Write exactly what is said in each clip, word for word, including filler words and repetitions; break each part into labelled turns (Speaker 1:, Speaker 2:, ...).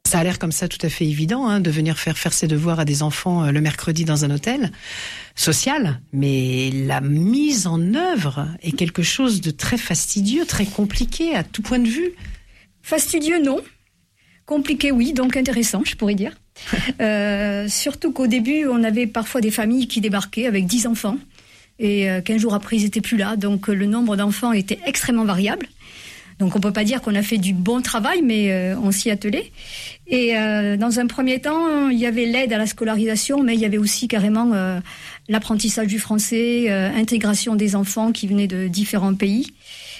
Speaker 1: Ça a l'air comme ça tout à fait évident, hein, de venir faire faire ses devoirs à des enfants euh, le mercredi dans un hôtel social, mais la mise en œuvre est quelque chose de très fastidieux, très compliqué à tout point de vue.
Speaker 2: Fastidieux, non. Compliqué, oui, donc intéressant, je pourrais dire. euh, surtout qu'au début, on avait parfois des familles qui débarquaient avec dix enfants, et euh, quinze jours après, ils n'étaient plus là, donc euh, le nombre d'enfants était extrêmement variable. Donc on peut pas dire qu'on a fait du bon travail, mais euh, on s'y attelait. Et euh, dans un premier temps, il y avait l'aide à la scolarisation, mais il y avait aussi carrément euh, l'apprentissage du français, euh, intégration des enfants qui venaient de différents pays,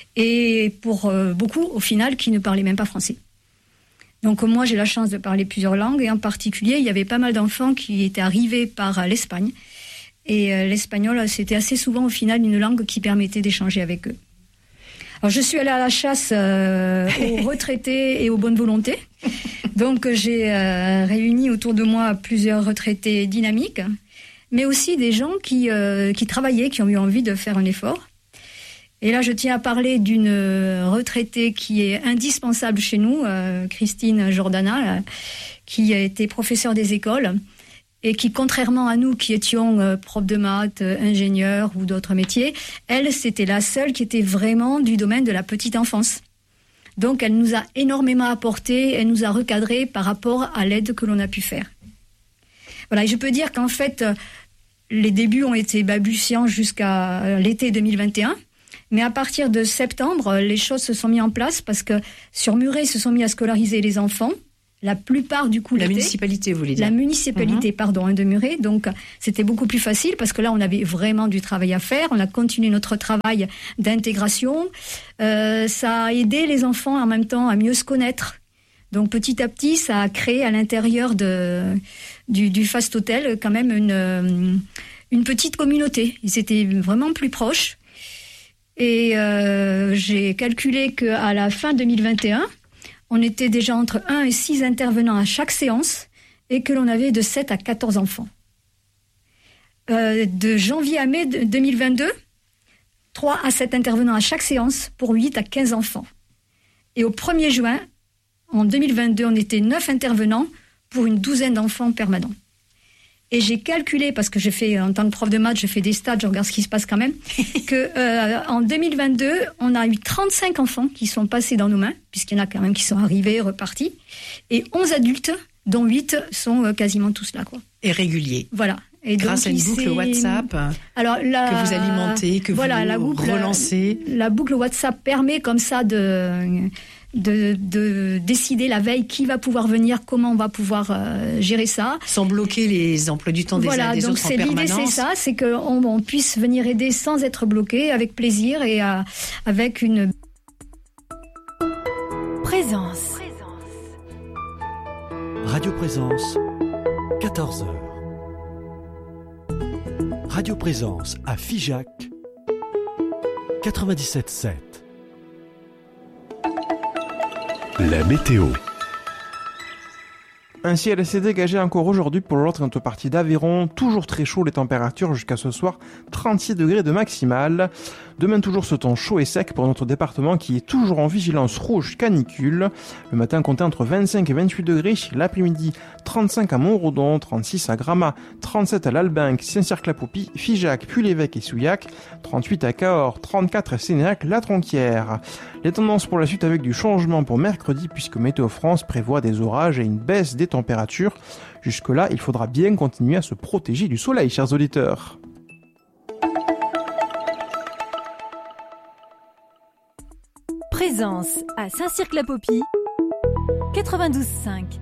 Speaker 2: et pour euh, beaucoup, au final, qui ne parlaient même pas français. Donc moi, j'ai la chance de parler plusieurs langues, et en particulier, il y avait pas mal d'enfants qui étaient arrivés par l'Espagne. Et euh, l'espagnol, c'était assez souvent, au final, une langue qui permettait d'échanger avec eux. Alors, je suis allée à la chasse euh, aux retraités et aux bonnes volontés. Donc, j'ai euh, réuni autour de moi plusieurs retraités dynamiques, mais aussi des gens qui, euh, qui travaillaient, qui ont eu envie de faire un effort. Et là, je tiens à parler d'une retraitée qui est indispensable chez nous, euh, Christine Jordana, euh, qui a été professeure des écoles et qui, contrairement à nous qui étions euh, profs de maths, euh, ingénieurs ou d'autres métiers, elle, c'était la seule qui était vraiment du domaine de la petite enfance. Donc, elle nous a énormément apporté, elle nous a recadré par rapport à l'aide que l'on a pu faire. Voilà, et je peux dire qu'en fait, euh, les débuts ont été balbutiants jusqu'à l'été deux mille vingt et un. Mais à partir de septembre, les choses se sont mises en place parce que sur Muret, se sont mis à scolariser les enfants. La plupart du coup
Speaker 1: La
Speaker 2: l'été.
Speaker 1: municipalité, vous voulez dire.
Speaker 2: La municipalité,
Speaker 1: mmh.
Speaker 2: pardon, hein, de Muret. Donc, c'était beaucoup plus facile parce que là, on avait vraiment du travail à faire. On a continué notre travail d'intégration. Euh, ça a aidé les enfants en même temps à mieux se connaître. Donc, petit à petit, ça a créé à l'intérieur de, du, du Fast Hotel quand même une, une petite communauté. Ils étaient vraiment plus proches. Et euh, j'ai calculé qu'à la fin deux mille vingt et un, on était déjà entre un et six intervenants à chaque séance et que l'on avait de sept à quatorze enfants. Euh, de janvier à mai deux mille vingt-deux, trois à sept intervenants à chaque séance pour huit à quinze enfants. Et au premier juin, en deux mille vingt-deux, on était neuf intervenants pour une douzaine d'enfants permanents. Et j'ai calculé, parce que je fais, en tant que prof de maths, je fais des stats, je regarde ce qui se passe quand même, que euh, en deux mille vingt-deux, on a eu trente-cinq enfants qui sont passés dans nos mains, puisqu'il y en a quand même qui sont arrivés, repartis, et onze adultes, dont huit sont euh, quasiment tous là, quoi.
Speaker 1: Et réguliers.
Speaker 2: Voilà. Et
Speaker 1: grâce
Speaker 2: donc,
Speaker 1: à une boucle WhatsApp
Speaker 2: Alors, la...
Speaker 1: que vous alimentez, que voilà, vous
Speaker 2: la boucle,
Speaker 1: relancez.
Speaker 2: La, la boucle WhatsApp permet comme ça de... De, de décider la veille qui va pouvoir venir, comment on va pouvoir euh, gérer ça.
Speaker 1: Sans bloquer les emplois du temps des
Speaker 2: voilà,
Speaker 1: uns des
Speaker 2: donc
Speaker 1: autres en
Speaker 2: c'est,
Speaker 1: permanence.
Speaker 2: L'idée, c'est ça, c'est qu'on on puisse venir aider sans être bloqué, avec plaisir et euh, avec une...
Speaker 3: Présence.
Speaker 4: Radio Présence, quatorze heures. Radio Présence à Figeac, quatre-vingt-dix-sept virgule sept. La météo.
Speaker 5: Un ciel s'est dégagé encore aujourd'hui pour l'autre partie d'Aveyron. Toujours très chaud les températures jusqu'à ce soir, trente-six degrés de maximal. Demain toujours ce temps chaud et sec pour notre département qui est toujours en vigilance rouge canicule. Le matin comptait entre vingt-cinq et vingt-huit degrés. L'après-midi trente-cinq à Montredon, trente-six à Gramat, trente-sept à l'Albinque, Saint-Cirque-la-Popie, Figeac, Puy-l'Évêque et Souillac, trente-huit à Cahors, trente-quatre à Sénéac-la-Tronquière. Les tendances pour la suite avec du changement pour mercredi puisque Météo France prévoit des orages et une baisse des températures. Jusque-là, il faudra bien continuer à se protéger du soleil, chers auditeurs.
Speaker 3: Présence à Saint-Cirque-la-Popie, quatre-vingt-douze virgule cinq.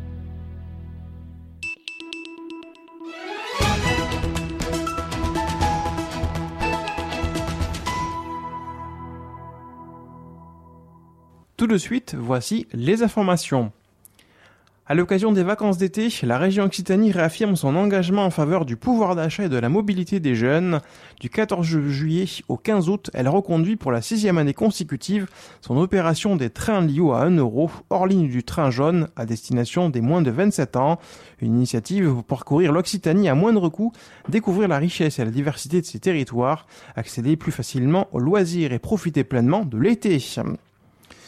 Speaker 5: Tout de suite, voici les informations. À l'occasion des vacances d'été, la région Occitanie réaffirme son engagement en faveur du pouvoir d'achat et de la mobilité des jeunes. Du quatorze juillet au quinze août, elle reconduit pour la sixième année consécutive son opération des trains Lio à un euro, hors ligne du train jaune, à destination des moins de vingt-sept ans. Une initiative pour parcourir l'Occitanie à moindre coût, découvrir la richesse et la diversité de ses territoires, accéder plus facilement aux loisirs et profiter pleinement de l'été.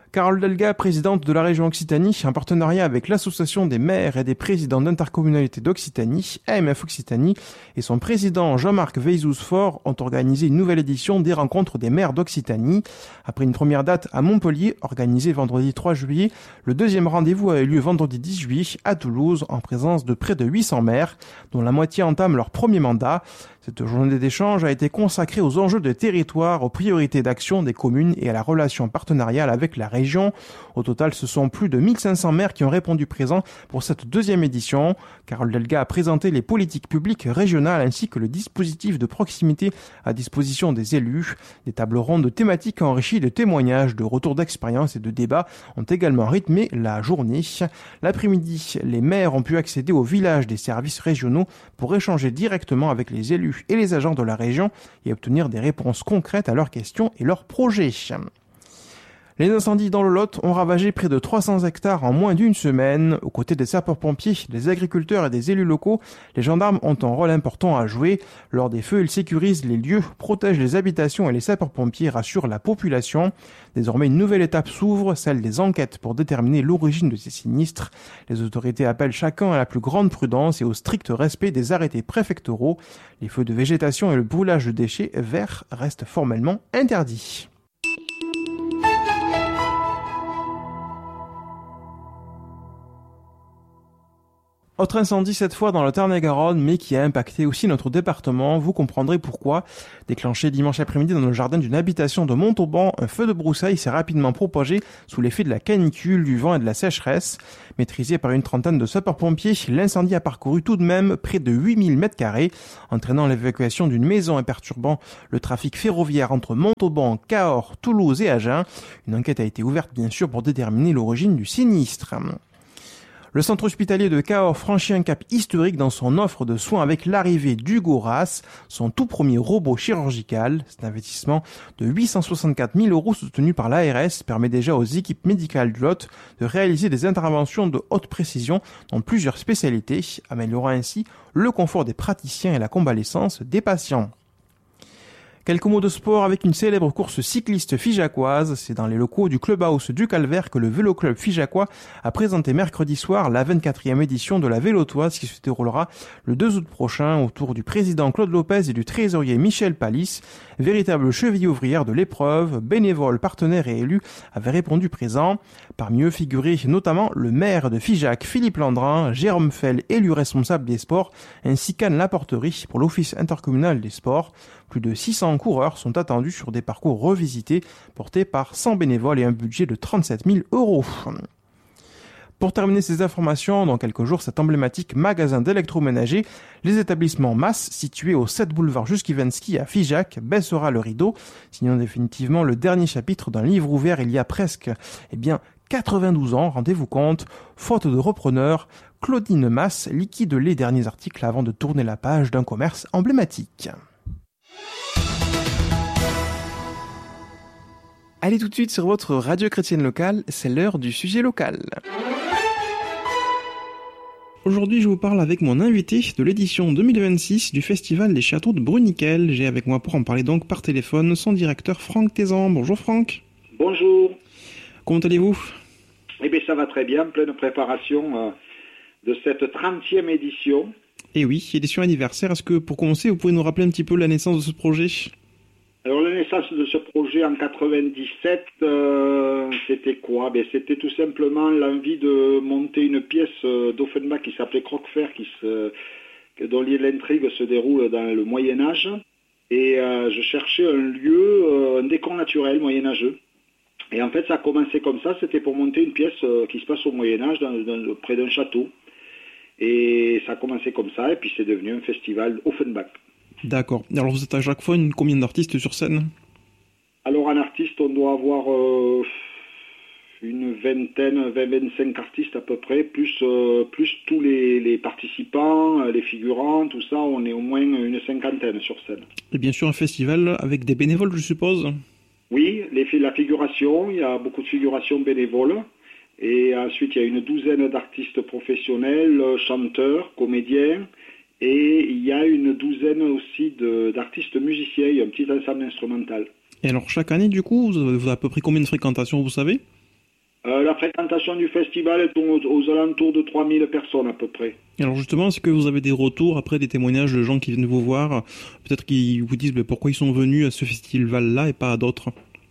Speaker 5: Carole Delga, présidente de la région Occitanie, en partenariat avec l'Association des maires et des présidents d'intercommunalités d'Occitanie, A M F Occitanie, et son président Jean-Marc Veizouz-Fort ont organisé une nouvelle édition des rencontres des maires d'Occitanie. Après une première date à Montpellier, organisée vendredi trois juillet, le deuxième rendez-vous a eu lieu vendredi dix juillet à Toulouse, en présence de près de huit cents maires, dont la moitié entament leur premier mandat. Cette journée d'échange a été consacrée aux enjeux de territoire, aux priorités d'action des communes et à la relation partenariale avec la région. Au total, ce sont plus de mille cinq cents maires qui ont répondu présents pour cette deuxième édition. Carole Delga a présenté les politiques publiques régionales ainsi que le dispositif de proximité à disposition des élus. Des tables rondes thématiques enrichies de témoignages, de retours d'expérience et de débats ont également rythmé la journée. L'après-midi, les maires ont pu accéder au village des services régionaux pour échanger directement avec les élus et les agents de la région et obtenir des réponses concrètes à leurs questions et leurs projets. Les incendies dans le Lot ont ravagé près de trois cents hectares en moins d'une semaine. Aux côtés des sapeurs-pompiers, des agriculteurs et des élus locaux, les gendarmes ont un rôle important à jouer. Lors des feux, ils sécurisent les lieux, protègent les habitations et les sapeurs-pompiers rassurent la population. Désormais, une nouvelle étape s'ouvre, celle des enquêtes pour déterminer l'origine de ces sinistres. Les autorités appellent chacun à la plus grande prudence et au strict respect des arrêtés préfectoraux. Les feux de végétation et le brûlage de déchets verts restent formellement interdits. Autre incendie cette fois dans le Tarn-et-Garonne, mais qui a impacté aussi notre département. Vous comprendrez pourquoi. Déclenché dimanche après-midi dans le jardin d'une habitation de Montauban, un feu de broussailles s'est rapidement propagé sous l'effet de la canicule, du vent et de la sécheresse. Maîtrisé par une trentaine de sapeurs-pompiers, l'incendie a parcouru tout de même près de huit mille mètres carrés, entraînant l'évacuation d'une maison et perturbant le trafic ferroviaire entre Montauban, Cahors, Toulouse et Agen. Une enquête a été ouverte bien sûr pour déterminer l'origine du sinistre. Le centre hospitalier de Cahors franchit un cap historique dans son offre de soins avec l'arrivée d'Hugo Rass, son tout premier robot chirurgical. Cet investissement de huit cent soixante-quatre mille euros soutenu par l'A R S permet déjà aux équipes médicales du Lot de réaliser des interventions de haute précision dans plusieurs spécialités, améliorant ainsi le confort des praticiens et la convalescence des patients. Quelques mots de sport avec une célèbre course cycliste figeacoise. C'est dans les locaux du Clubhouse du Calvaire que le Vélo Club Figeacois a présenté mercredi soir la vingt-quatrième édition de la Vélotoise qui se déroulera le deux août prochain autour du président Claude Lopez et du trésorier Michel Palis. Véritable cheville ouvrière de l'épreuve, bénévoles, partenaires et élus avaient répondu présents. Parmi eux figuraient notamment le maire de Figeac, Philippe Landrin, Jérôme Fell, élu responsable des sports, ainsi qu'Anne Laporterie pour l'Office intercommunal des sports. Plus de six cents coureurs sont attendus sur des parcours revisités, portés par cent bénévoles et un budget de trente-sept mille euros. Pour terminer ces informations, dans quelques jours, cet emblématique magasin d'électroménager, les établissements Mass, situés au sept boulevard Juskiwensky à Figeac, baissera le rideau, signant définitivement le dernier chapitre d'un livre ouvert il y a presque, eh bien, quatre-vingt-douze ans, rendez-vous compte. Faute de repreneur, Claudine Mass liquide les derniers articles avant de tourner la page d'un commerce emblématique. Allez tout de suite sur votre radio chrétienne locale, c'est l'heure du sujet local. Aujourd'hui, je vous parle avec mon invité de l'édition deux mille vingt-six du Festival des Châteaux de Bruniquel. J'ai avec moi pour en parler donc par téléphone son directeur Franck Tézan. Bonjour Franck.
Speaker 6: Bonjour.
Speaker 5: Comment allez-vous ?
Speaker 6: Eh bien ça va très bien, pleine préparation euh, de cette trentième édition.
Speaker 5: Eh oui, édition anniversaire. Est-ce que pour commencer, vous pouvez nous rappeler un petit peu la naissance de ce projet ?
Speaker 6: Alors la naissance de ce projet en quatre-vingt-dix-sept, euh, c'était quoi? Ben, c'était tout simplement l'envie de monter une pièce euh, d'Offenbach qui s'appelait Croquefer, qui se, dont l'intrigue se déroule dans le Moyen-Âge. Et euh, je cherchais un lieu, euh, un décor naturel moyenâgeux. Et en fait ça a commencé comme ça, c'était pour monter une pièce euh, qui se passe au Moyen-Âge, dans, dans, près d'un château. Et ça a commencé comme ça, et puis c'est devenu un festival Offenbach.
Speaker 5: D'accord. Alors vous êtes à chaque fois une combien d'artistes sur scène ?
Speaker 6: Alors en artiste, on doit avoir euh, une vingtaine, vingt, vingt-cinq artistes à peu près, plus, euh, plus tous les, les participants, les figurants, tout ça, on est au moins une cinquantaine sur scène. Et
Speaker 5: bien sûr un festival avec des bénévoles, je suppose ?
Speaker 6: Oui, les, la figuration, il y a beaucoup de figurations bénévoles. Et ensuite, il y a une douzaine d'artistes professionnels, chanteurs, comédiens. Et il y a une douzaine aussi de, d'artistes musiciens, il y a un petit ensemble instrumental.
Speaker 5: Et alors chaque année, du coup, vous avez à peu près combien de fréquentations, vous savez ?
Speaker 6: Euh, la fréquentation du festival est aux, aux alentours de trois mille personnes à peu près.
Speaker 5: Alors justement, est-ce que vous avez des retours après des témoignages de gens qui viennent vous voir, peut-être qu'ils vous disent mais pourquoi ils sont venus à ce festival-là et pas à d'autres?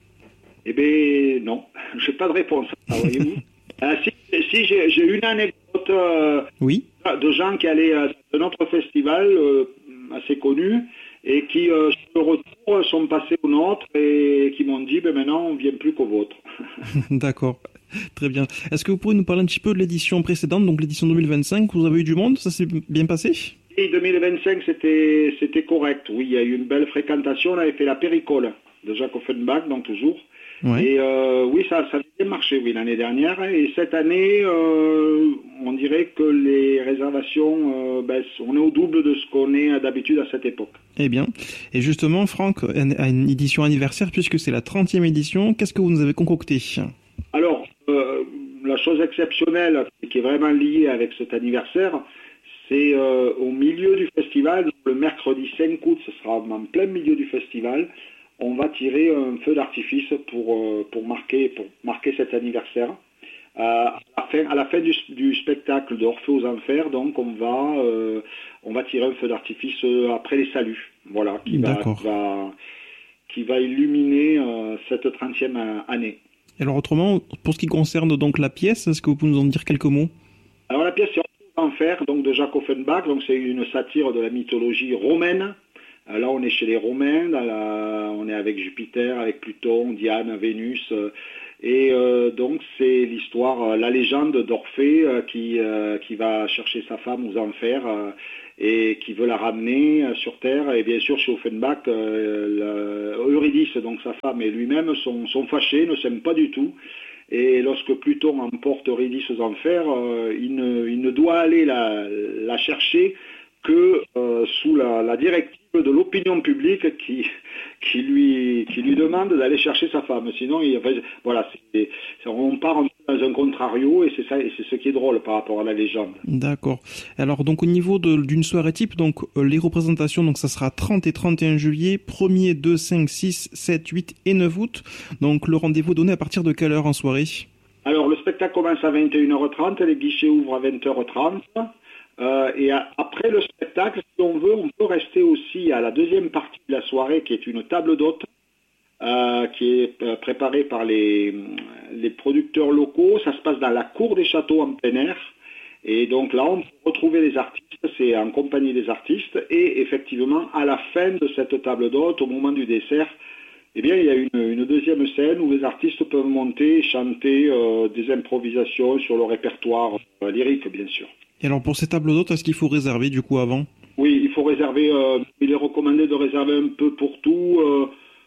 Speaker 6: Eh bien non, j'ai pas de réponse. Ah, voyez-vous. euh, si si j'ai, j'ai une anecdote euh,
Speaker 5: oui.
Speaker 6: de gens qui allaient à notre festival euh, assez connu et qui euh, sur le retour sont passés au nôtre et qui m'ont dit ben maintenant on vient plus qu'au vôtre.
Speaker 5: D'accord. Très bien. Est-ce que vous pourriez nous parler un petit peu de l'édition précédente, donc l'édition deux mille vingt-cinq, vous avez eu du monde, ça s'est bien passé?
Speaker 6: Oui, deux mille vingt-cinq, c'était, c'était correct. Oui, il y a eu une belle fréquentation. On avait fait la Péricole de Jacques Offenbach, donc toujours. Ouais. Et euh, oui, ça, ça a bien marché, oui, l'année dernière. Et cette année, euh, on dirait que les réservations, euh, ben, on est au double de ce qu'on est d'habitude à cette époque.
Speaker 5: Eh bien. Et justement, Franck a une édition anniversaire, puisque c'est la trentième édition. Qu'est-ce que vous nous avez concocté?
Speaker 6: Alors, euh, la chose exceptionnelle qui est vraiment liée avec cet anniversaire, c'est euh, au milieu du festival, le mercredi cinq août, ce sera en plein milieu du festival, on va tirer un feu d'artifice pour, euh, pour, marquer, pour marquer cet anniversaire. Euh, à la fin, à la fin du, du spectacle d'Orphée aux Enfers, donc on va, euh, on va tirer un feu d'artifice après les saluts, voilà, qui, va, qui, va, qui va illuminer euh, cette trentième année.
Speaker 5: Alors autrement, pour ce qui concerne donc la pièce, est-ce que vous pouvez nous en dire quelques mots?
Speaker 6: Alors la pièce c'est Orphée aux Enfers, donc de Jacques Offenbach, donc c'est une satire de la mythologie romaine. Là on est chez les Romains, dans la, on est avec Jupiter, avec Pluton, Diane, Vénus, et euh, donc c'est l'histoire, la légende d'Orphée euh, qui, euh, qui va chercher sa femme aux enfers euh, et qui veut la ramener euh, sur Terre. Et bien sûr chez Offenbach, euh, la, Eurydice, donc sa femme et lui-même sont, sont fâchés, ne s'aiment pas du tout. Et lorsque Pluton emporte Eurydice aux enfers, euh, il, ne, il ne doit aller la, la chercher que euh, sous la, la directive de l'opinion publique qui, qui, lui, qui lui demande d'aller chercher sa femme. Sinon, il, enfin, voilà, c'est, c'est, on part dans un contrario et c'est ça, et c'est ce qui est drôle par rapport à la légende.
Speaker 5: D'accord. Alors, donc, au niveau de, d'une soirée type, donc, euh, les représentations, donc, ça sera trente et trente et un juillet, premier, deux, cinq, six, sept, huit et neuf août. Donc, le rendez-vous donné à partir de quelle heure en soirée?
Speaker 6: Alors, le spectacle commence à vingt et une heures trente, les guichets ouvrent à vingt heures trente. Euh, et à, après le spectacle, si on veut, on peut rester aussi à la deuxième partie de la soirée, qui est une table d'hôte, euh, qui est euh, préparée par les, les producteurs locaux. Ça se passe dans la cour des châteaux en plein air. Et donc là, on peut retrouver les artistes, c'est en compagnie des artistes. Et effectivement, à la fin de cette table d'hôte, au moment du dessert, eh bien, il y a une, une deuxième scène où les artistes peuvent monter et chanter euh, des improvisations sur le répertoire euh, lyrique, bien sûr.
Speaker 5: Et alors pour ces tables d'hôtes, est-ce qu'il faut réserver du coup avant?
Speaker 6: Oui, il faut réserver, euh, il est recommandé de réserver un peu pour tout, euh,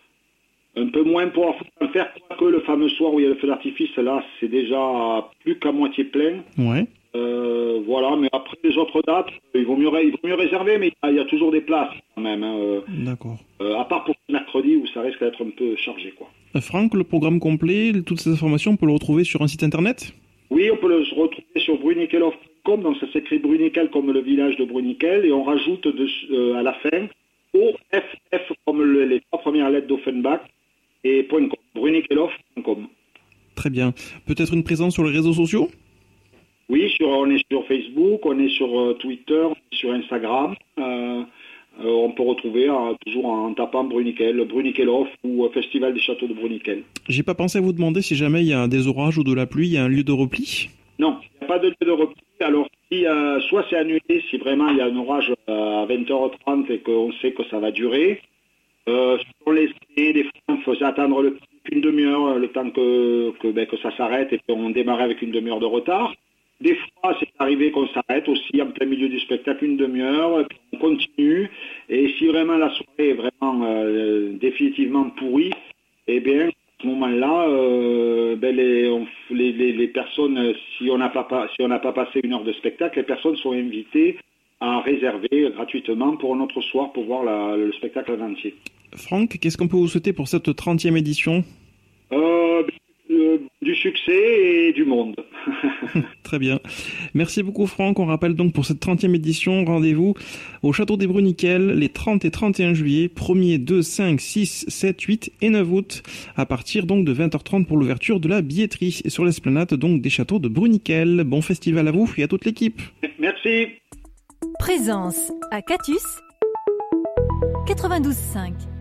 Speaker 6: un peu moins pour en faire, quoique le fameux soir où il y a le feu d'artifice, là c'est déjà plus qu'à moitié plein.
Speaker 5: Ouais.
Speaker 6: Euh, voilà, mais après les autres dates, il vaut mieux, il vaut mieux réserver, mais il y a toujours des places quand même. Hein, euh,
Speaker 5: D'accord.
Speaker 6: Euh, à part pour mercredi où ça risque d'être un peu chargé, quoi.
Speaker 5: Franck, le programme complet, toutes ces informations, on peut le retrouver sur un site internet?
Speaker 6: Oui, on peut le retrouver sur bruniqueloff point com, donc ça s'écrit Bruniquel comme le village de Bruniquel, et on rajoute de, euh, à la fin O F F comme le, les trois premières lettres d'Offenbach, et .com, bruniqueloff point com.
Speaker 5: Très bien. Peut-être une présence sur les réseaux sociaux?
Speaker 6: Oui, sur, on est sur Facebook, on est sur euh, Twitter, on est sur Instagram. Euh, euh, on peut retrouver euh, toujours en tapant Bruniquel, Bruniqueloff ou euh, Festival des Châteaux de Bruniquel.
Speaker 5: J'ai pas pensé à vous demander si jamais il y a des orages ou de la pluie, il y a un lieu de repli?
Speaker 6: Non, il n'y a pas de lieu de repli. Alors, si, euh, soit c'est annulé si vraiment il y a un orage euh, à vingt heures trente et qu'on sait que ça va durer. Euh, sur les années, des fois, on faisait attendre le, une demi-heure, le temps que, que, ben, que ça s'arrête et qu'on démarrait avec une demi-heure de retard. Des fois, c'est arrivé qu'on s'arrête aussi en plein milieu du spectacle une demi-heure, puis on continue. Et si vraiment la soirée est vraiment euh, définitivement pourrie, eh bien, à ce moment-là, euh, ben les, on, les, les, les personnes, si on n'a pas, si on n'a pas passé une heure de spectacle, les personnes sont invitées à réserver gratuitement pour un autre soir pour voir la, le spectacle en entier.
Speaker 5: Franck, qu'est-ce qu'on peut vous souhaiter pour cette trentième édition?
Speaker 6: euh, euh, du succès et du monde.
Speaker 5: Très bien. Merci beaucoup Franck. On rappelle donc pour cette trentième édition, rendez-vous au Château des Bruniquels les trente et trente et un juillet, premier, deux, cinq, six, sept, huit et neuf août, à partir donc de vingt heures trente pour l'ouverture de la billetterie et sur l'esplanade donc des Châteaux de Bruniquels. Bon festival à vous et à toute l'équipe.
Speaker 6: Merci.
Speaker 3: Présence à Catus quatre-vingt-douze virgule cinq.